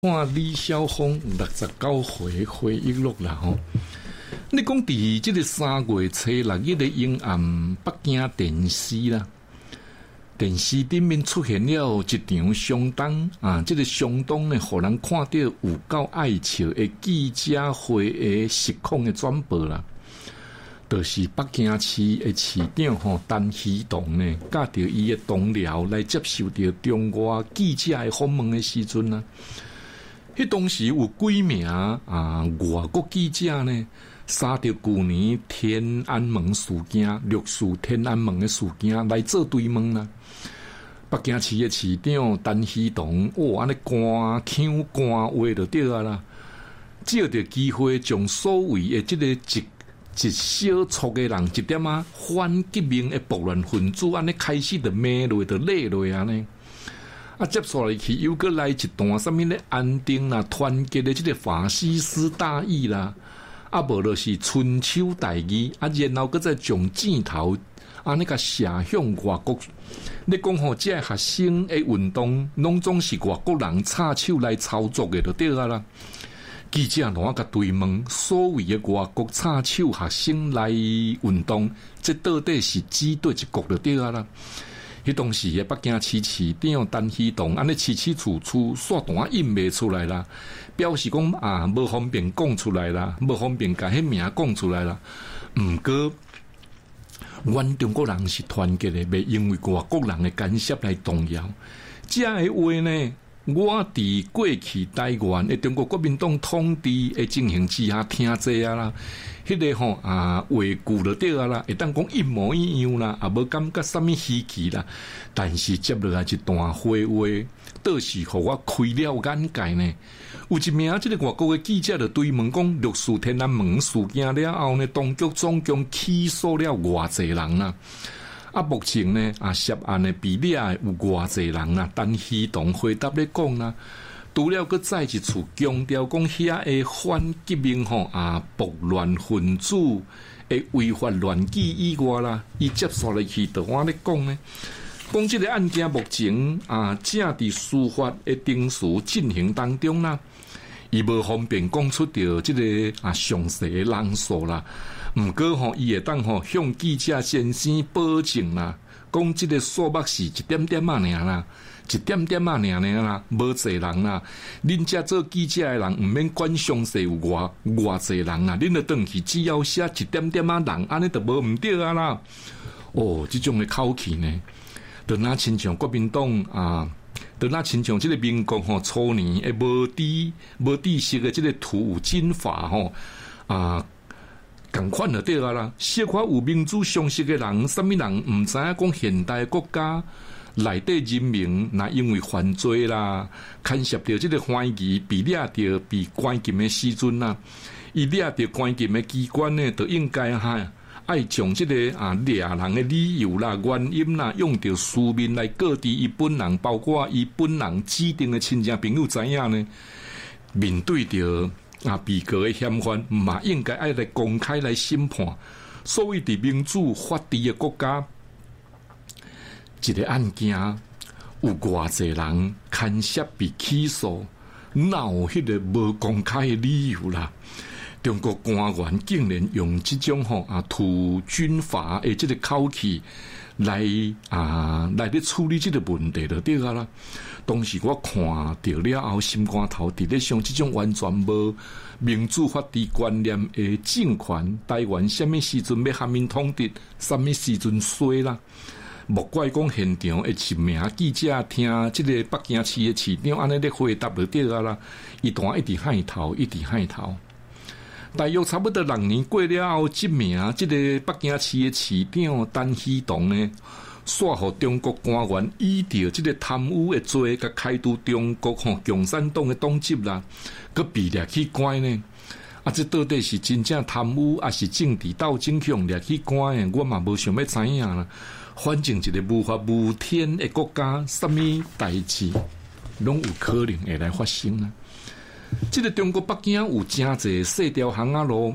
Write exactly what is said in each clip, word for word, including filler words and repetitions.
看李晓峰六十九岁回忆录啦吼，你讲伫即个三月初六日的阴暗，北京电视啦，电视顶面出现了一场相当啊，即、这个相当呢，互人看到有够爱笑的记者会的实况的转播啦。就是北京市的市长吼陈希同呢，甲着伊的同僚来接受着中外记者的访问的时阵啊。迄当时有几名啊外国记者呢，杀着去年天安门事件、六四天安门的事件来做对问啦。北京市的市长陈希同，哦，安尼官腔官话就对啊啦，借着机会将所谓的即个一一小撮的人一点啊反革命的暴乱分子，安尼开始就骂落，就骂落啊呢。啊，接下来去又搁来一段什么咧安定啦、团结的这个法西斯大义啦，啊，无就是春秋大义啊，然后搁再将箭头啊那个射向外国。你讲吼，这学生的运动，拢总是外国人插手来操作的，就对啊啦。记者哪个对问所谓的外国插手学生来运动，这到底是指对一国就对啊啦。迄当时的北京市市长陈希同，安尼起起楚楚，煞单印袂出来啦，表示讲啊，无方便讲出来啦，无方便甲迄名讲出来啦。毋过，阮中国人是团结的，袂因为外国人的干涉来动摇。这个话呢，我伫过去台湾的中国国民党统治的进行之下听济啊啦。迄、那个吼啊，话句就对啊啦，会当讲一模一样啦，也无感觉啥物稀奇啦。但是接落来一段话话，倒是互我开了眼界呢。有一名即个外国的记者就对问讲，六四天安门事件了后呢，当局总共起诉了偌济人啦。啊，目前呢啊，涉案的比例有偌济人啦。陈希同回答咧讲啦。除了搁再一次强调讲遐个反革命吼啊暴乱分子的违法乱纪以外啦，伊接下来去对我咧讲呢，讲即个案件目前啊正伫司法的程序进行当中啦，伊无方便讲出着即个啊详细的人数啦，毋过吼伊会当吼向记者先生保证啦，讲即个数目是一点点啊尔啦。一点点啊，尔尔啦，无济人啦。恁遮做记者的人，毋免管详细有偌偌济人啊。恁着转去，只要写一点点啊人，安尼就无毋对啊啦。哦，即种的口气呢，就那亲像国民党啊，就那亲像即个民国吼初年诶无知无知识的即个土金法吼啊，共款就对啊啦。小可有民主常识的人，啥物人毋知影讲现代国家。内底人民那因为犯罪啦，牵涉到这个怀疑，被抓到被关禁的时阵啦，伊抓到关禁的机关呢，就应该哈爱将这个啊抓人的理由啦、原因啦，用到书面来告知伊本人，包括伊本人指定的亲戚朋友知影呢。面对着啊被告的嫌犯，嘛应该爱来公开来审判。所谓伫民主法治的国家。一个案件有偌济人牵涉被起诉，哪有迄个无公开的理由啦？中国官员竟然用这种吼啊土军阀的这个口气来啊来咧处理这个问题就对啊啦。当时我看到了后，心肝头伫咧想，这种完全无民主法治观念的政权，台湾什么时阵要下面统治，什么时阵衰啦？莫怪讲现场的一名记者听这个北京市的市长安尼咧回答就对啊啦，一段一直害头，一直害头。大约差不多六年过了后，这名这个北京市的市长陈希同呢，煞互中国官员依照这个贪污的罪，甲开除中国吼共产党的党籍啦，佮被掠去关呢。啊，这到底是真正贪污，还是政治斗争向掠去关的？我嘛无想要知影啦。反正一个无法无天的国家，什么代志拢有可能会来发生啊！这个中国北京有真侪细条巷仔路，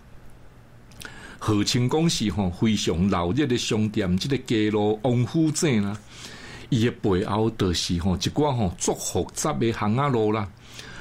号称讲是吼非常闹热的商店，这个街路王府井啦，伊的背后就是吼一寡吼足复杂的巷仔路啦。